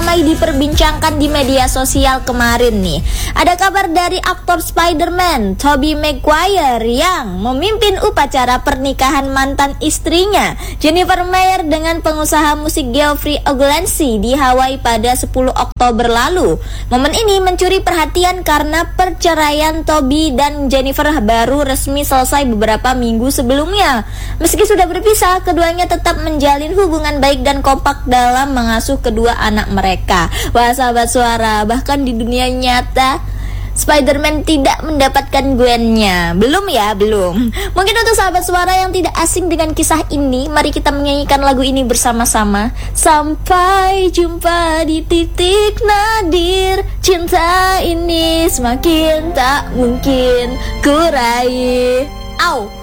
ramai diperbincangkan di media sosial kemarin nih. Ada kabar dari aktor Spider-Man, Tobey Maguire, yang memimpin upacara pernikahan mantan istrinya, Jennifer Meyer, dengan pengusaha musik Geoffrey Ogilensy di Hawaii pada 10 Oktober lalu. Momen ini mencuri perhatian karena perceraian Tobey dan Jennifer baru resmi selesai beberapa minggu sebelumnya. Meski sudah berpisah, keduanya tetap menjalin hubungan baik dan kompak dalam mengasuh kedua anak mereka. Wah sahabat suara, bahkan di dunia nyata Spider-Man tidak mendapatkan Gwen-nya. Belum ya, belum. Mungkin untuk sahabat suara yang tidak asing dengan kisah ini, mari kita menyanyikan lagu ini bersama-sama. Sampai jumpa di titik nadir, cinta ini semakin tak mungkin ku raih. Au.